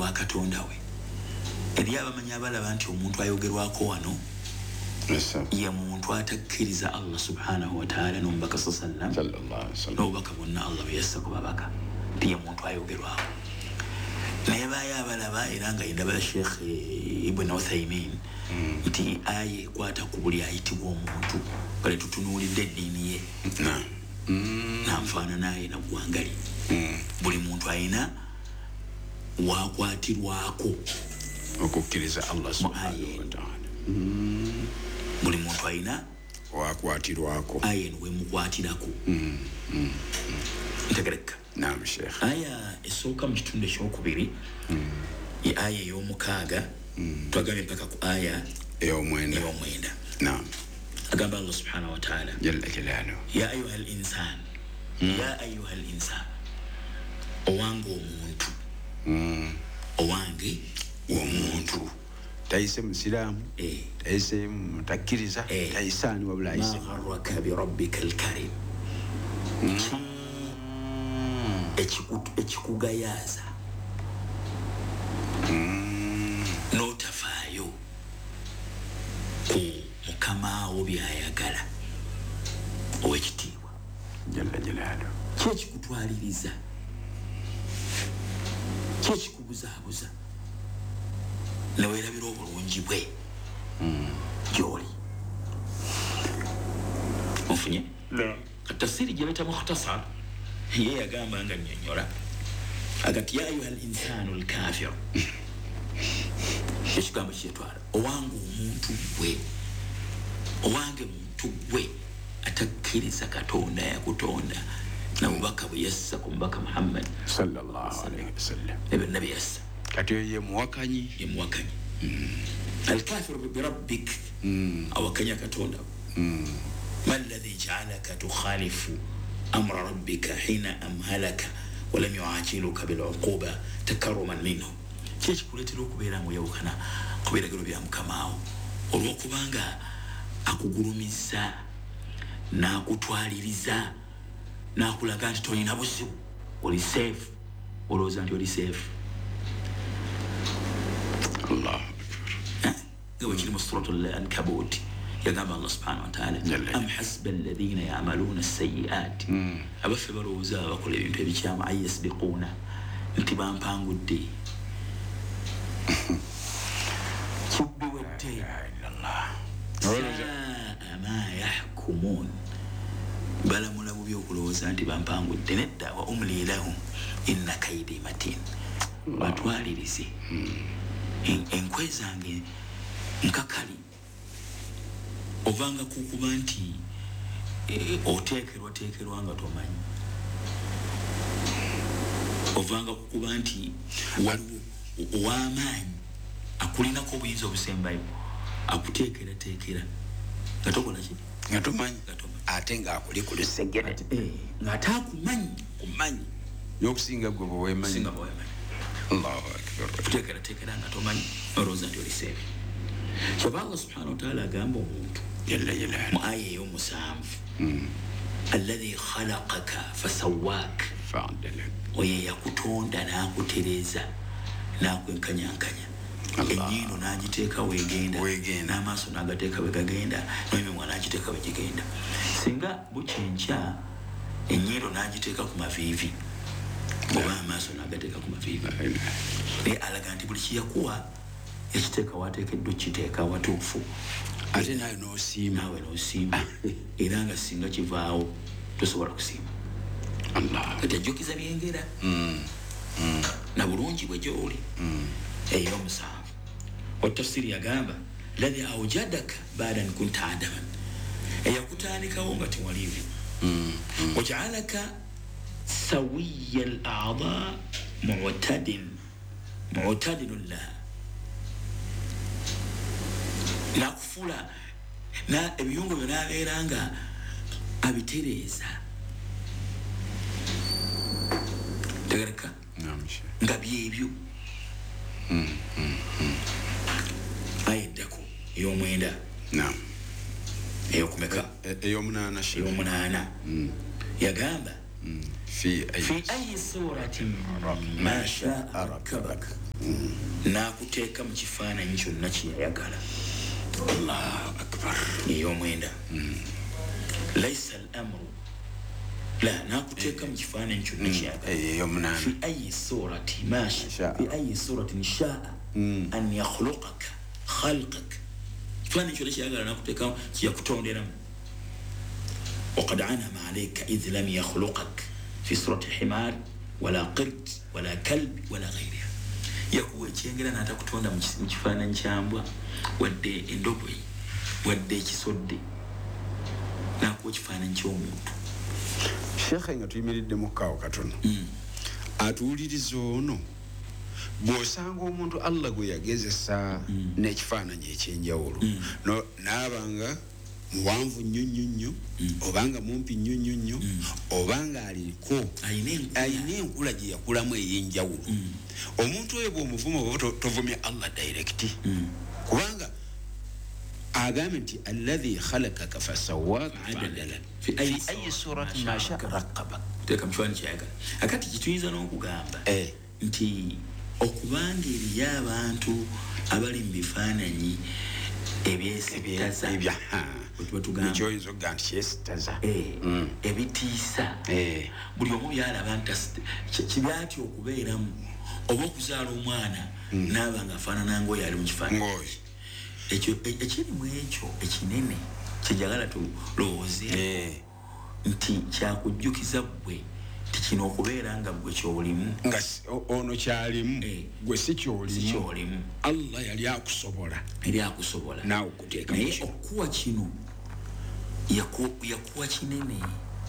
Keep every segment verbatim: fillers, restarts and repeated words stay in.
wa katonda we eri abamanyi abalaba nti omuntu ayogerwako wano ye muntu atakkiriza Allah subhanahu wa ta'ala n'omubaka sallallahu alaihi wasallam n'obubaka bonna Allah bwe yassa ku babaka ye muntu ayogerwako naye baaya abalaba era nga yendaba Sheikh Ibn Uthaymin nti aye ekwata ku buli ayitibwa omuntu kale tutunuulidde eddiini ye nanfaana naye nagwangali buli muntu ayina wakwatirwako okukkiriza Allah subhanahu wa ta'ala buli muntu ayina wakwatirwako aye nwe mukwatirako ntegereka naam Sheikh aya esooka mu kitundu ekyokubiri ye aya ey'omukaaga twagambye mpaka ku aya ey'omwenda ey'omwenda naam agamba Allah subhanahu wa ta'ala jalla jalaluhu ya ayuha al-insan ya ayuha al-insan owange omuntu owange omuntu tayise musiramu tayise mutakkiriza tayisaani wabula ayise ma gharraka bi rabbika al-karim ekikugayaza n'otafaayo ku mukama wo byayagala ow'ekitiibwa jalla jalaaluhu ki ekikutwaliriza ki ekikubuzaabuza neweerabira obulungi bwe gy'oli ofunye katafsiri gye bayita mukhtasar ye yagamba nga nnyonnyola agati ya ayuha al-insanu al-kafir ekigambo kyetwala owange omuntu gwe owange muntu gwe atakkiriza katonda yakutonda nabubaka bwe yassa ku mubaka Muhammad sallallahu alaihi wasallam ebyo nabi yassa kati ye muwakanyi ye muwakanyi al-kafiru bi rabbik awakanya katonda ma alladhi ja'alaka tukhalifu amra rabbika hina amhalaka wa lam yu'ajiluka bil 'uquba takarruman minhu kyekikuleetera okubeera muyawukana ku biragiro bya mukamaawo olw'okubanga akugulumiza n'akutwaliriza n'akulaga nti tolina buzibu oli safe olowooza nti oli safe Allah nga bwe kiri mu suratul ankabut yagamba Allah subhanahu wa ta'ala am hasba alladhina ya'maluna as-sayyi'at abaffe balowooza abakola ebintu ebikyamu ay yasbiquna nti bampangudde kibbiwedde ma yahkumun balamula bubi okulowooza nti bampangudde nedda wa umli lahum inna kaydi matin batwalirize enkwe zange nkakali ovanga kukuba nti oteekerwa teekerwa nga tomanyi ovanga kukuba nti waliwo ow'amaanyi akulinako obuyinza obusembayo akuteekera teekera nga tokola ki nga tomanyi ate nga akuli ku lusegere ng'ate akumanyi kumanyi n'okusinga gwe bwe weemanyi singa bwe weemanyi Allahu akbar kuteekera teekera nga tomanyi olowooza nti oli seefu kyova Allah subhanahu wa ta'ala agamba omuntu jalla jalaaluhu mu aya ey'omusanvu alladhi khalaqaka fasawwaak fa'adalak oye yakutonda n'akutereeza n'akwenkanyankanya ennyindo n'agiteeka weegenda n'amaaso n'agateeka we gagenda n'emimwa n'agiteeka we gigenda singa bukyenkya ennyindo n'agiteeka ku maviivi oba amaaso n'agateeka ku maviivi naye alaga nti buli kiyakuwa ekiteeka wateekeddwa kiteeka watuufu ate nawe n'osiima naawe n'osiima era nga singa kivaawo tosobola kusiima kati ajjukiza byengera na bulungi bwe gy'oli ey'omusanvu watafsiri yagamba ladhi aujadaka baada an kunta adaman eyakutandikawo nga tewaliiwo wajaalaka sawiya al-a'dha mu'tadin mu'tadilun laha nakufula na ebiyungo byo nabeera nga abitereeza tegereka nga byebyo ayeddako ey'omwenda eyokumeka ey'omunaana ey'omunaana yagamba fi ayi suratin ma sha'a rakkabak nakuteeka mu kifaananyi kyonna kyeyayagala. Allahu akbar. ey'omwenda laisa al-amru la nakuteeka mu kifaananyi kyonna kyeyayagala. ey'omunaana fi ayi surati ma sha'a fi ayi suratin sha'a an yakhluqaka khalqak kifaananyi kyonna kyeyayagala nakuteeka kyeyakutonderamu. وقد عنم عليك إذ لم يخلقك في سورة الحمار ولا قرد ولا كلب ولا غيرها. يقوى تشينغلا ناتاكوتوندا مكفانا نشامبوا ودي اندوبوي ودي كيسودي ناكو كفانا نشوموتو. شيخ nga tuyimiridde mu kaawo katono atuwuliriza ono bw'osanga omuntu Allah gwe yagezesa n'ekifaananyi ekyenjawulo n'abanga muwanvu nnyo nnyo nnyo obanga mumpi nnyo nnyo nnyo obanga aliko ayina enkula gye yakulamu ey'enjawulo omuntu oyo bw'omuvuma oba tovumya Allah direct kubanga agambye nti alladhi khalaqaka fasawwaka fa'adala fi ayi surati ma sha'a rakkabak. Teeka mu kifaananyi kyeyayagala. Akati kituyinza n'okugamba nti okubanga eriyo abantu abali mu bifaananyi ebyesittaza ekyoyinza okuga nti kyesittaza ebitiisa buli omu byalaba nti kibyatya okubeeramu oba okuzaala omwana naaba nga afaanana ngaoyo ali mu kifaananyi ekirimu ekyo ekinene kyejagala tulowoozeeko nti kyakujjukiza ggwe nti kino okubeera nga ggwe kyolimu nga ono kyalimu gwe si kyolimu Allah yali akusobola yali akusobola naawe okuteeka naye okuwa kino yakuwa kinene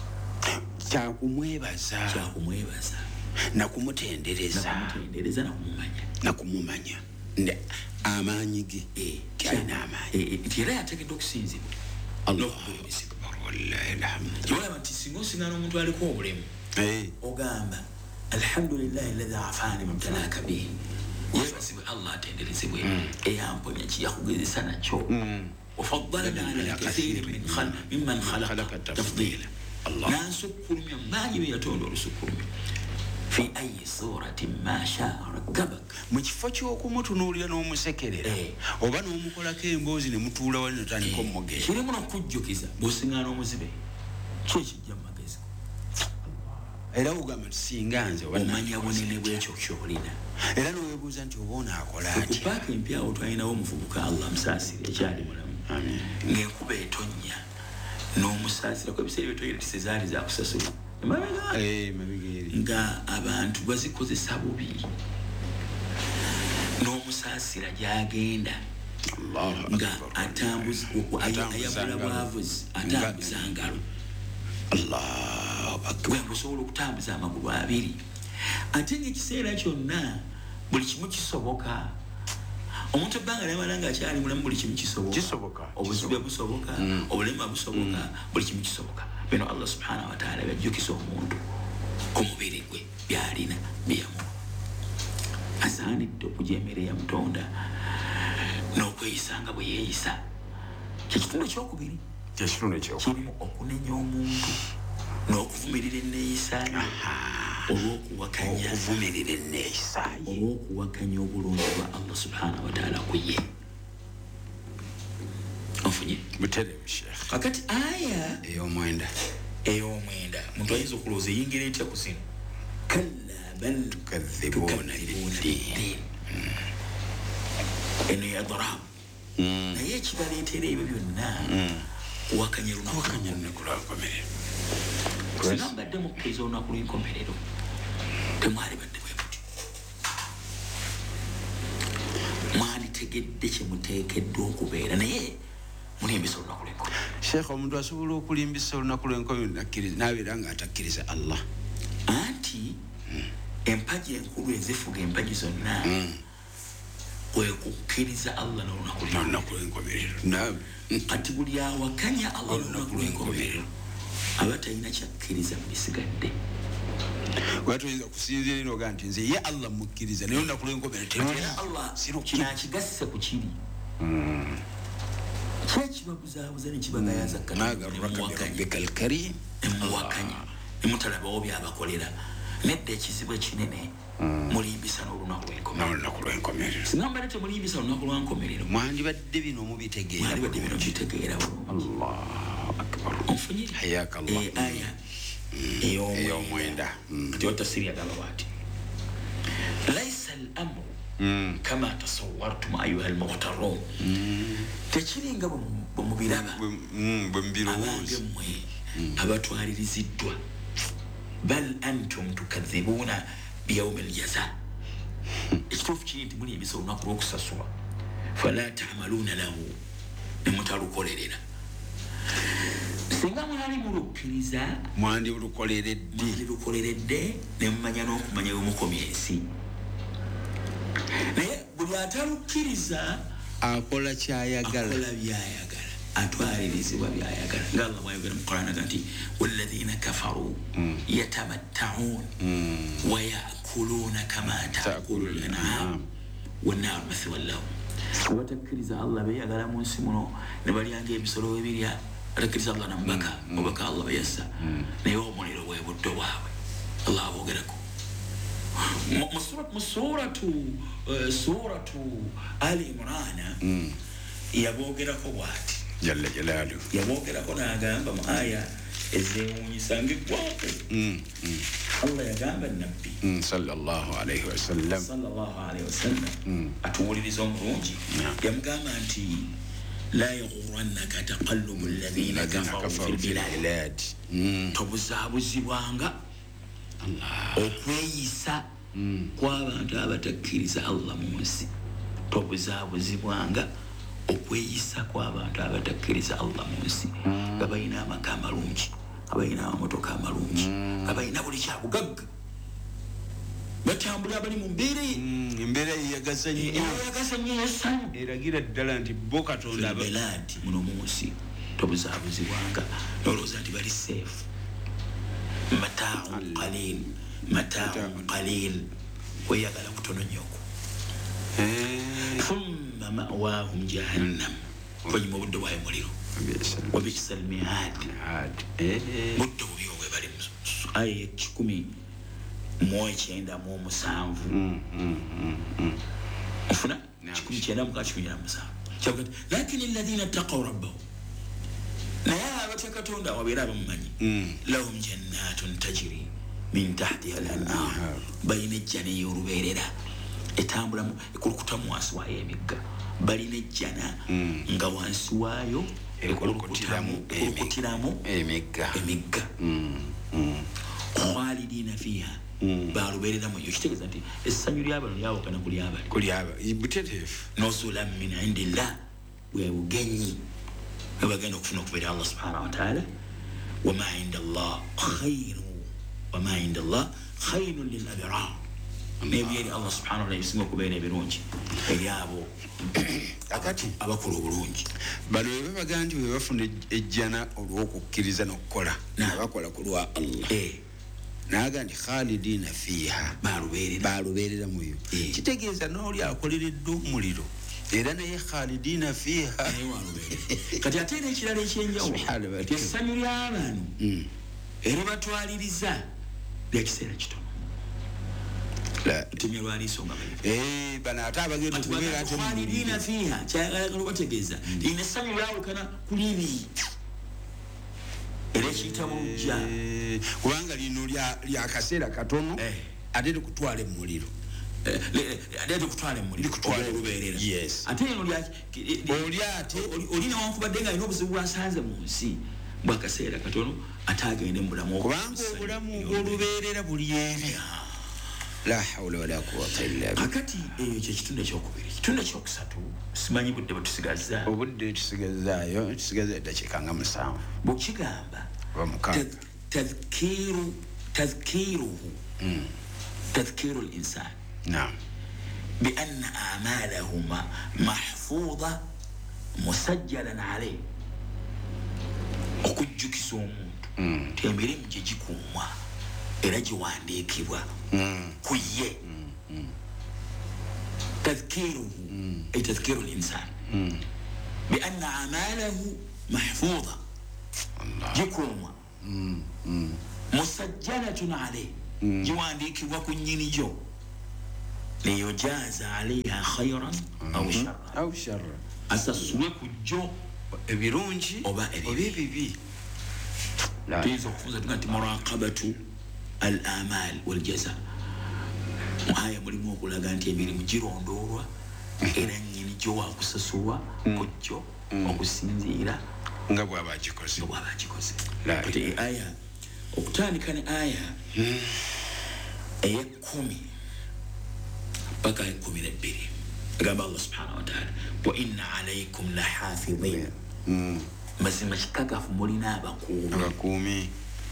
kyakumwebaza kyakumwebaza nakumutendereza nakumutendereza nakumumanya nakumumanya amaanyi ge kyalina amaanyi nti era yategedde okusinzibwa n'okubulirizibwa. Wallahi alhamdu. Olaba nti singa osingana omuntu aliko obulemu ogamba alhamdulillahi alladhi afaani mubtalaka bihi yebasibwe Allah atenderezebwe eyamponya kiyakugezesa nakyo wafaddalna ala kathiri mimman khalaqa tafdila. nansukkulumya bangi be yatonda olusukkulumya fi ayi surati ma sha'a rakkabak mu kifo ky'okumutunuulira n'omusekerera oba n'omukolako emboozi ne mutuula wali notandika omugere kirimu n'okujjukiza bw'osiŋŋaana omuzibe ki ekijja mu magezi era ugamba nti singa nze omanya bunene bw'ekyo ky'olina era n'oweebuuza nti oba onaakola atya. Okupaaka empyawo twalinawo omuvubuka Allah musaasire ekyali mulamu ng'enkuba etonnya n'omusaasirako ebiseera byetoyereti zaali zakusasula nga abantu bazikozesa bubi n'omusaasira gyagenda nga ayabula bwavuzi atambuza ngalo osobola okutambuza amagulu abiri ate ng'ekiseera kyonna buli kimu kisoboka. Omuntu ebbanga lyamala nga akyali mulamu buli kimu kisoboka obuzibe busoboka obulema busoboka buli kimu kisoboka. Bino Allah subhanahu wa ta'ala yajjukisa omuntu ku mubiri gwe byalina byeyamuwa asaanidde okujeemera eyamutonda n'okweyisa nga bwe yeeyisa. Kyekitundu ekyokubiri kirimu okunenya omuntu n'okuvumirira enneeyisaayo olw'okuwakanya olw'okuwakanya obulungi bwa Allah subhanahu wa ta'ala ku ye. Ofunye buteremu Sheikh. Kakati aya ey'omwenda ey'omwenda muntu ayinza okulowooza eyingira etya ku zino kalla bal tukadhibuuna biddiin eno yadrabu naye ekibaleetera ebyo byonna kuwakanya lunaku lwankomerero. singa mbadde mukkiriza olunaku lw'enkomerero temwali badde bwe muti mwalitegedde kyemuteekeddwa okubeera naye mulimbisa olunaku lw'enkomerero. Sheikh omuntu asobola okulimbisa olunaku lw'enkomerero n'abeera nga atakkiriza Allah anti empagi enkulu ezifuga empagi zonna kwe kukkiriza Allah n'olunaku lw'enkomerero. Kati buli awakanya Allah olunaku lw'enkomerero aba talina kyakkiriza mu bisigadde. Tuyinza kusinziira ino oga nti nze ye Allah mukkiriza naye olunaku lw'enkomerero era Allah kinakigasse ku kiri kyekibabuzaabuza nekibagayaza nagaruraka birabbika alkarim emuwakanya nemutalabawo byabakolera nedda ekizibu ekinene mulimbisa n'olunaku lw'enkomerero singa mbadde temulimbisa olunaku lwa nkomerero mwandibadde bino mubitegeera mwandibadde bino kitegeera onfunyire aya ey'omwenda kati watasiri agamba bwati laisa al amru kama tasawwartum ayuha almughtarun tekiringa bwe mubiraba bwe mubirowooza abange mmwe abatwaliriziddwa bal antum tukadhibuna biyaumi aljaza ekituufu kiri nti mulimbisa olunaku lw'okusasulwa fala tamaluuna lahu nemutalukolerera singa mwali mulukkiriza mwandibulukoleredde lukoleredde nemumanya n'okumanya wemukomya ensi naye buli atalukkiriza akola kyayagala akola byayagala atwalirizibwa byayagala nga Allah bwayogera mu Qur'an nti walladhina kafaru yatamatta'un wa ya'kuluna kama ta'kulu al-an'am wan-nar mathwan lahum abatakkiriza Allah beyagala mu nsi muno ne balyanga ebisolo ebirya batakiriza Allah namubaka obaka Allah bayassa naye omuliro bwe buddo bwabwe Allah abogerako mu suratu suratu Ali Imran yabogerako bwati jalla jalalu yabogerako n'agamba mu aya ezewuunyisa ng'eggwako Allah yagamba nabbi sallallahu alayhi wasallam sallallahu alayhi wasallam atuwuliriza omulungi yamugamba nti la yaghurannaka taqallubu alladhina kafaru fil bilad tobuzaabuzibwanga okweyisa kw'abantu abatakkiriza Allah mu nsi tobuzaabuzibwanga okweyisa kw'abantu abatakkiriza Allah mu nsi nga balina amaka amalungi nga balina amamotoka amalungi nga balina buli kyabugagga batambula bali mu mbeera embeera yeyagaza nnyo yesanyu eragira ddala nti bo Katonda abeladi muno mu nsi tobuzaabuzibwanga nolowooza nti bali seefu mataun qalil mataun qalil weyagala kutono nnyoko thumma ma'waahum jahannam oluvannyuma obudde bwayo muliro wabisa almihad budde bubi obwe bali aya ekikumi mu ekyenda mu omusanvu ofuna kikumi kyenda mu kikumi kyenda mu musanvu kyagati lakini alladhina ttaqaw rabbahum naye abatya Katonda wabeera abamumanyi lahum jannatun tajri min tahtiha al-anhar balina ejjana ey'olubeerera etambulamu ekulukutamu wansi waayo emigga balina ejjana nga wansi waayo ekulukutiramu emigga emigga khalidina fiha balubeerera mu yo kitegeeza nti essanyu ly'abano lyawukana ku lyabali kuli abali buteteefu nusulan min indillah bwe bugenyi bwe bagenda okufuna okubeera Allah subhanahu wa ta'ala wama inda Allah khairu wama inda Allah khairun lil abrar nebyeri Allah subhanahu wa ta'ala bisinga okubeera ebirungi ebyabo akati abakola obulungi bano bwe babaga nti bwe bafuna ejjana olw'okukkiriza n'okukola abakola ku lwa Allah naga nti khalidina fiha balubeerera muyo kitegeeza n'oli akoleredde omuliro era naye khalidina fiha kati ate era ekirala ekyenjawulo essanyu ly'abantu eribatwaliriza lyakiseera kitono temye lwaliisonga bano ate abagenda okubeera ate khalidina fiha kyayagala bategeeza lina essanyu lyawukana ku libi era ekiyita bulujja kubanga lino lyakaseera katono ate tekutwala emuliro ate tekutwala emuliro olubeerera ate lino oli ate oli newankubadde nga alina obuzibu bwasanze mu nsi bwakaseera katono ate agende mu bulamu kubanga obulamu olubeerera buli eri la hawla wala quwwata illa billah kakati eyo kyekitundu ekyokubiri ekitundu ekyokusatu simanyi budde bwetusigazza obudde tusigazaayo tusigaza eddakiika nga musanvu bwekigamba bamukaaga tadhkiru tadhkiruhu tadhkiru linsan naam bianna amalahuma mahfuudha musajjalan alayhi okujjukisa omuntu ti emirimu gye gikuumwa era giwandiikibwa ku ye tadhkiruhu ay tadhkiru linsan bianna amalahu mahfuudha gikuumwa musajjalatun alayhi jiwandiikibwa ku nnyini gyo liyujaza alayha khayran aw sharra asasulwe ku gyo ebirungi oba ebibi tuyinza okufunza tuga nti muraqabatu al amal wal jaza muaya mulimu okulaga nti emirimu girondoolwa era nnyini gyo wakusasulwa ku gyo okusinziira nga bw'aba agikoze bw'aba agikoze kati aya okutandika ne aya ey'ekkumi paka ekkumi n'ebbiri agamba Allah subhanahu wa ta'ala wa inna alaykum la hafidhin mazima kikakafu mulina abakuumi abakuumi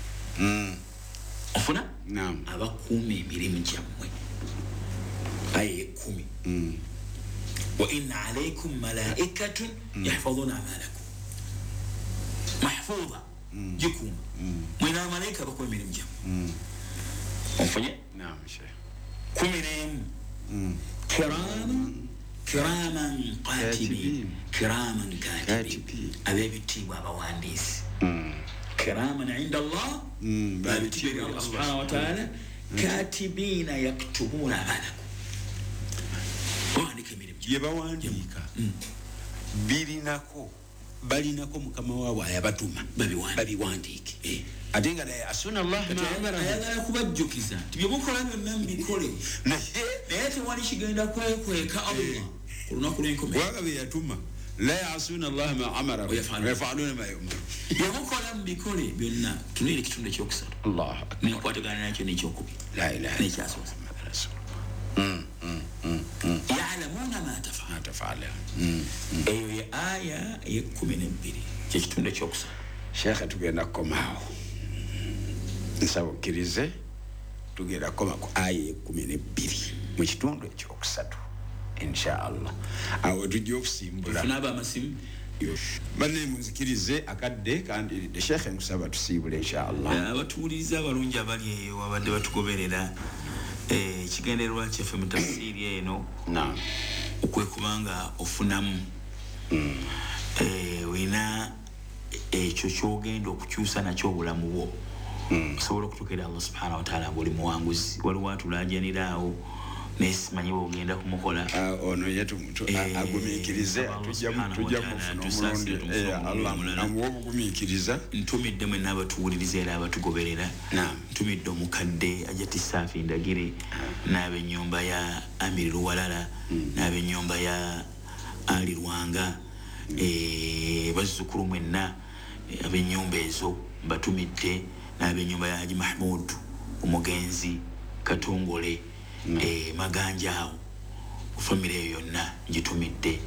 ofuna naam abakuumi emirimu gyammwe aya ekkumi wa inna alaykum malaikatun yahfadhuna amalakum mahfuudha jikuuma mwina abamalayika bakuuma emirimu gyammwe onfunye naam sheikh kumi n'emu kiraman kiraman katibin kiraman katibin ab'ebitiibwa abawandiisi kiraman inda Allah babitiibwa Allah subhanahu wa ta'ala katibina yaktubuna amalakum bawandiika emirimu gye bawandiika birinako balinako mukama waabwe ayabatuma babiwandiike ate nga naye asuna Allah ayagala kubajjukiza nti bye mukola byonna mubikole naye tewali kigenda kwekweka Allah ku lunaku lw'enkomerero waga bye yatuma la yasuna Allah ma amara yafaluna ma yumar bye mukola mubikole byonna tunuire ekitundu ekyokusatu Allah nekwatagana nakyo n'ekyokubi la ilaha n'ekyasoose yalamuna ma tafala eyo ye aya ey'ekkumi n'ebbiri kyekitundu ekyokusatu sheekhe tugenda kukomaawo nsaba okkirize tugenda kukoma ku aya ey'ekkumi n'ebbiri mu kitundu ekyokusatu inshaallah awo tujja okusimbula funaba amasimu banne munzikirize akadde kandiridde sheekhe nkusaba tusiibule inshaallah abatuwuliriza abalungi abali eyo abadde batugoberera ekigendererwa kyaffe mu tafsiri eno okwekubanga ofunamu wina ekyo kyogenda okukyusa nakyo obulamu bwo osobola okutuukira Allah subhanahu wa ta'ala ng'oli muwanguzi waliwo atulajanira awo naye simanyi bwogenda kumukola ono agumiikirize tujja mufuna omulundi Allah amuwa obugumiikiriza ntumidde mwenna abatuwuliriza era abatugoberera ntumidde omukadde Ajati Saafi Ndagire n'ab'ennyumba ya Amiri Luwalala n'ab'ennyumba ya Ali Lwanga bazzukulu mwenna ab'ennyumba ezo batumidde n'ab'ennyumba ya Haji Mahmud Omugenzi Katongole e maganja awo family eyo yonna ngitumidde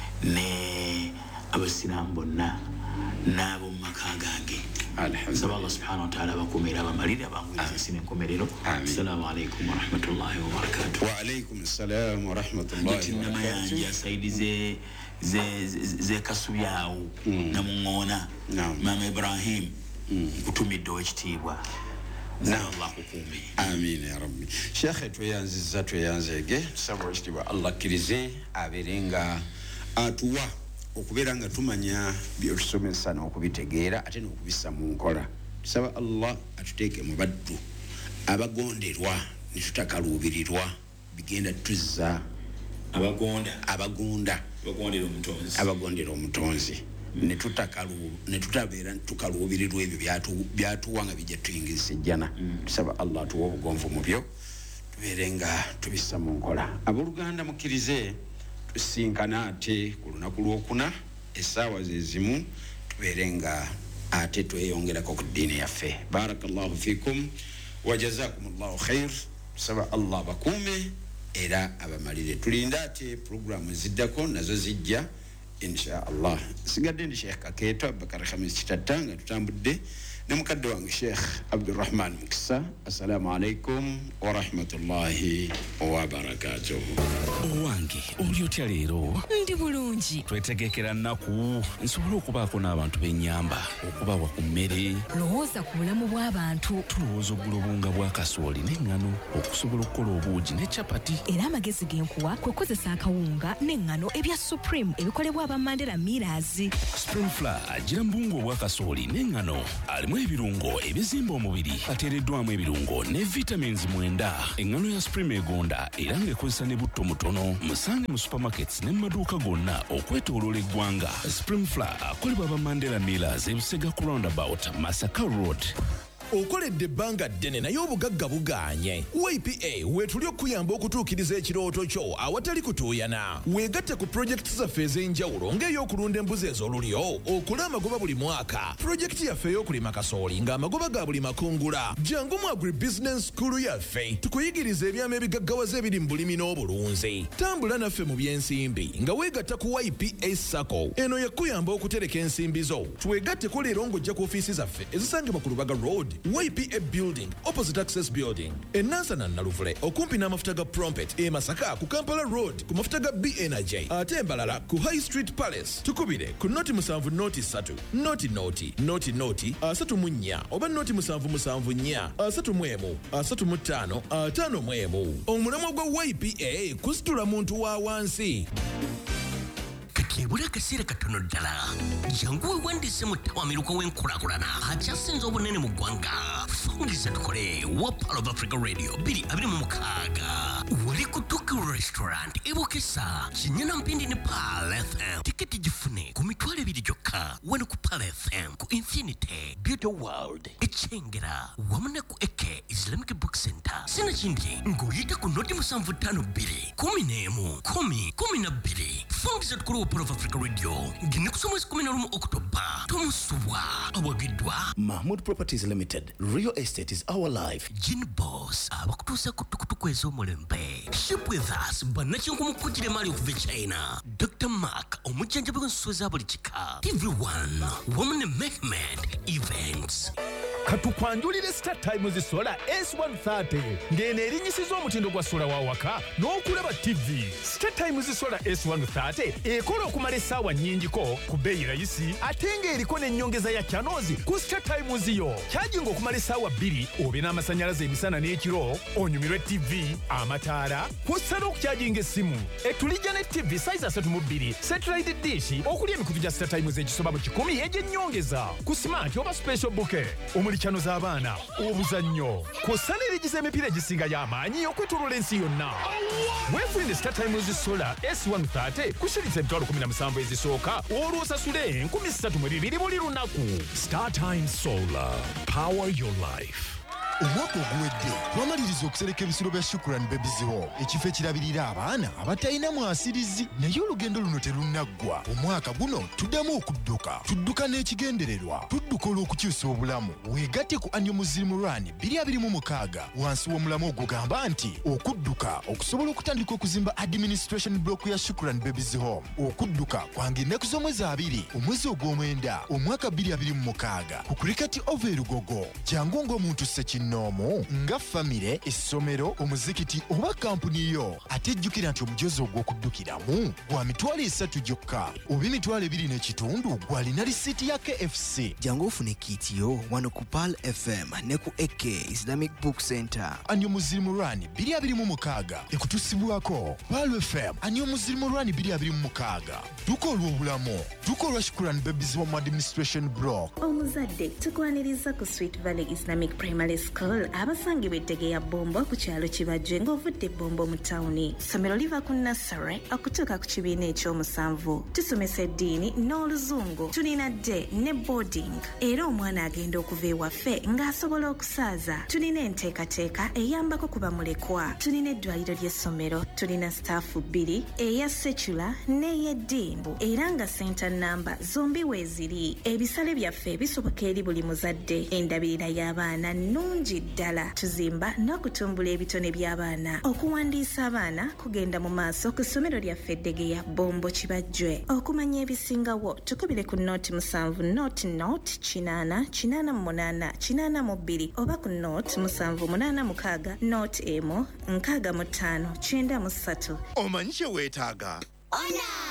ne abasiramu bonna n'abo mu maka gange nsaba Allah subhanahu wa ta'ala abakuumira abamalire abangwiriza ensima enkomerero assalamu alaikum warahmatullahi wabarakatuh wa alaikum assalam warahmatullahi wabarakatuh saidi ze ze kasubyawo namuŋŋoona mama Ibrahim kutumidde owekitiibwa Allah kukume amin ya rabbi sheikh tweyanziza tweyanzege tusaba ekitiibwa Allah akkirize abeerenga atuwa okubeera nga tumanya byotusomesa n'okubitegeera ate n'okubissa mu nkola tusaba Allah atuteeke mu baddu abagonderwa ne tutakaluubirirwa bigenda tuzza abagonda abagonda abagondera omutonzi abagondera omutonzi ne tutakalu ne tutabeera tukaluubirirwa ebyo byatuwa nga bijja tuyingisa ejjana tusaba Allah atuwa obugonvu mu byo tubeere nga tubissa mu nkola abooluganda mukkirize tusinkana ate ku lunaku lwokuna essaawa ze zimu tubeere nga ate tweyongerako ku ddiini yaffe barakallahu fikum wa jazakumullahu khair tusaba Allah bakuume era abamalire tulinde ate programu ziddako nazo zijja insha Allah sigadde ndi Sheikh Kaketo Abubakar Khamis Kitatanga tutambudde ne mukadde wange Sheikh Abdurrahman Mukisa assalamu alaikum wa rahmatullahi wa barakatuh wange oli otya leero ndi bulungi twetegekera nnaku nsobola okubaako n'abantu b'ennyamba okubawa ku mmere lowooza ku bulamu bw'abantu tulowooza oggula obunga bwa kasooli n'eŋŋano okusobola okukola obuugi ne capati era amagezi genkuwa kwe kozesa akawunga n'eŋŋano ebya Supreme ebikolebwa aba Mandela Millers Spring Flour agira mbungu obwa kasooli n'eŋŋano alimu erimu ebirungo ebizimba omubiri ateereddwamu ebirungo ne vitamins mwenda. Engano ya Supreme egonda era ng'ekozesa ne butto mutono. Musange mu supermarkets ne mu maduuka gonna okwetooloola eggwanga. Supreme Flour akolebwa aba Mandela Millers e Busega ku roundabout Masaka Road. Okoledde ebbanga ddene naye obugagga bugaanye. Y P A weetuli okuyamba okutuukiriza ekirooto kyo awatali kutuuyana. Weegatte ku pulojekiti zaffe ez'enjawulo ng'ey'okulunda embuzi ez'olulyo, okula amagoba buli mwaka, pulojekiti yaffe ey'okulima kasooli ng'amagoba ga buli makungula. Jangu mu agribusiness school yaffe tukuyigiriza ebyama ebigaggawaza ebiri mu bulimi n'obulunzi. Tambula naffe mu by'ensimbi nga weegatta ku Y P A Sacco. Eno yakuyamba okutereka ensimbi zo. Twegatte ko leero ng'ojja ku ofiisi zaffe ezisangibwa ku Lubaga Road, Y P A Building, opposite Access Building. Enansana Naluvule, okumpi n'amafuta ga Prompet, e Masaka ku Kampala Road, ku mafuta ga B Energy. Ate Mbalala ku High Street Palace. Tukubire ku noti musanvu noti satu, noti noti, noti noti, asatu mu nnya, oba noti musanvu musanvu nnya, asatu mu emu, asatu mu ttaano, ataano mu emu. Omulamwa gwa Y P A kusitula muntu wa wansi. Kebula kaseera katono ddala jangu wewandiise mu ttawamiruka w'enkulaakulana akyasinze obunene mu ggwanga. Fungiza tukole wa Pearl of Africa Radio bbiri abiri mu mukaaga wali ku Tuki Restaurant e Bukisa Kinyana Mpindi ne Pearl F M. Tiketi gifune ku mitwalo ebiri gyokka wano ku Pearl F M ku Infinity Beauty World ekyengera wamu ne ku Eke Islamic Book Center. Sinakindi ng'oyita ku noti musanvu ttaano bbiri kumi n'emu kumi kumi na bbiri. Fungiza tukole wa Pearl of Africa Radio ngine kusoma kumi na lumu Oktoba tomusubwa awagidwa Mahmood Properties Limited. Real estate is our life. Gin Boss abakutuusa ku tukutuku ez'omulembe. Ship with us bannakinku mukujjira emali okuva e China. Doctor Mark omujjanjabi w'ensuso za buli kika. T V one wamu ne Mehmet Events. Katukwanjulire Star Times Solar S one thirty ngene erinyisiza omutindo gwa sola wa waka n'okulaba T V. Star Times Solar S one thirty ekola okumala essaawa nnyingiko ku bbeeyi rayisi ate ng'eriko n'ennyongeza ya channels ku Star Times yo. Charging okumala essaawa bbiri obe n'amasannyalaze emisana n'ekiro onyumirwe T V, amataala, kw'ossa n'okucharginga essimu. Etulijja ne T V size asatu mu bbiri satellite dish okuli emikutu gya Star Times egisoba mu kikumi egy'ennyongeza ku smart oba special bouquet. Chano z'abaana obuzannyo kw'ossa n'erigiza emipiira egisinga y'amaanyi okwetooloola ensi yonna. Weefunire Star Times Solar S one thirty kushiriza emitwalo kumi na musanvu ezisooka olw'osasule enkumi ssatu mu bibiri buli lunaku. Star Times Solar, power your life. Omwaka oguwedde twamaliriza okusereka ebisiro bya Shukran Babies Home, ekifo ekirabirira abaana abatalina mwasirizi. Naye olugendo luno terunaggwa. Omwaka guno tuddamu okudduka, tudduka n'ekigendererwa, tudduka olw'okukyusa obulamu. Weegatte ku Annual Muslim Run bbiri abiri mu mukaaga wansi w'omulamu ogugamba nti okudduka okusobola okutandika okuzimba administration block ya Shukran Babies Home. Okudduka kwange ennaku z'omwezi abiri omwezi ogw'omwenda omwaka bbiri abiri mu mukaaga ku Cricket Over Lugogo. Jangu ng'omuntu ssekino nomo nga famire, essomero, omuzikiti oba kampuni yo. Ate jjukira nti omujozi ogw'okuddukiramu gwa mitwalo esatu gyokka oba emitwalo ebiri n'ekitundu gw'alina lisiiti ya K F C. Jangu ofune kiiti yo wano ku Pearl F M ne ku Eke Islamic Book Center. Annual Muslim Run bbiri abiri mu mukaaga ekutusibwako Pearl F M. Annual Muslim Run bbiri abiri mu mukaaga dduka olw'obulamu, dduka olwa Shukran Babies Home Administration Block. Omuzadde tukwaniriza ku Sweet Valley Islamic Primary School abasangibwa Ettegeya Bombo ku kyalo Kibajje ng'ovudde Bombo mu tawuni. Ssomero liva ku nursery okutuuka ku kibiina eky'omusanvu. Tusomesa eddiini n'oluzungu. Tulina day ne boarding era omwana agenda okuva ewaffe ng'asobola okusaaza. Tulina enteekateeka eyambako ku bamulekwa. Tulina eddwaliro ly'essomero. Tulina staafu bbiri eya secular n'ey'eddiimbu era nga center namba zombi weeziri. Ebisale byaffe bisoboka eri buli muzadde. Endabirira y'abaana nnungi ddala. Tuzimba n'okutumbula ebitone by'abaana. Okuwandiisa abaana kugenda mu maaso ku ssomero lyaffe Ettegeya Bombo Kibajje. Okumanya ebisingawo tukubire ku nooti musanvu nooti nooti kinaana kinaana mu munaana kinaana mu bbiri oba ku nooti musanvu munaana mukaaga nooti emu nkaaga mu ttaano kyenda mu ssatu. Omanyi kye weetaaga? Ona!